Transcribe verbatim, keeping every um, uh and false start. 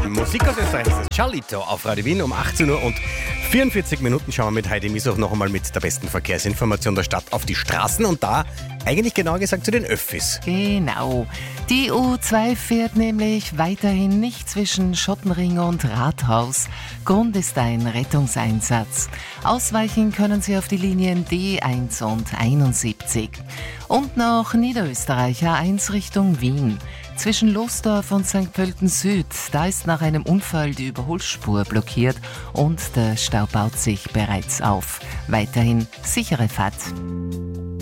Musik aus Österreich ist es. Charlito auf Radio Wien um achtzehn Uhr und vierundvierzig Minuten schauen wir mit Heidi Misoch noch einmal mit der besten Verkehrsinformation der Stadt auf die Straßen und da eigentlich genauer gesagt zu den Öffis. Genau. Die U zwei fährt nämlich weiterhin nicht zwischen Schottenring und Rathaus. Grund ist ein Rettungseinsatz. Ausweichen können Sie auf die Linien D eins und einundsiebzig. Und noch Niederösterreich A eins Richtung Wien. Zwischen Losdorf und Sankt Pölten Süd, da ist nach einem Unfall die Überholspur blockiert und der Stau baut sich bereits auf. Weiterhin sichere Fahrt.